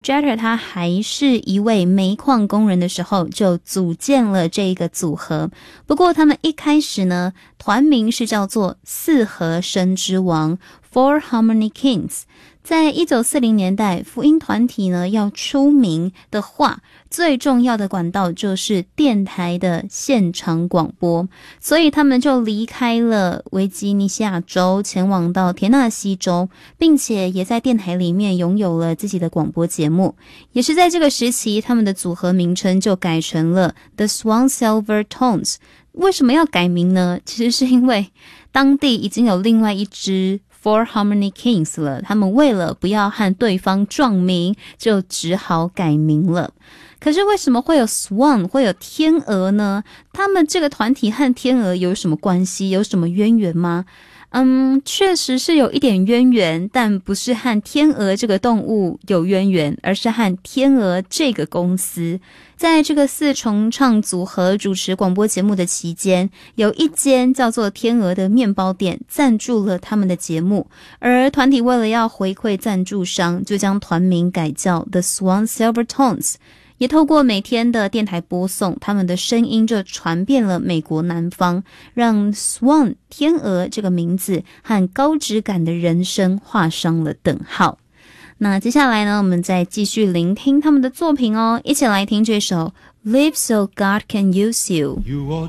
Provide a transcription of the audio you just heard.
Jeter 他还是一位煤矿工人的时候就组建了这个组合，不过他们一开始呢，团名是叫做四和声之王 Four Harmony Kings。在1940年代，福音团体呢要出名的话，最重要的管道就是电台的现场广播，所以他们就离开了维吉尼西亚州，前往到田纳西州，并且也在电台里面拥有了自己的广播节目。也是在这个时期，他们的组合名称就改成了 The Swan Silver Tones。为什么要改名呢？其实是因为当地已经有另外一支Four Harmony Kings 了，他们为了不要和对方撞名，就只好改名了。可是为什么会有 Swan 会有天鹅呢？他们这个团体和天鹅有什么关系？有什么渊源吗？确实是有一点渊源，但不是和天鹅这个动物有渊源，而是和天鹅这个公司。在这个四重唱组合主持广播节目的期间，有一间叫做天鹅的面包店赞助了他们的节目，而团体为了要回馈赞助商，就将团名改叫 The Swan Silver Tones。也透过每天的电台播送，他们的声音就传遍了美国南方，让 Swan 天鹅这个名字和高质感的人声画上了等号。那接下来呢，我们再继续聆听他们的作品哦，一起来听这首 Live So God Can Use You。 You ought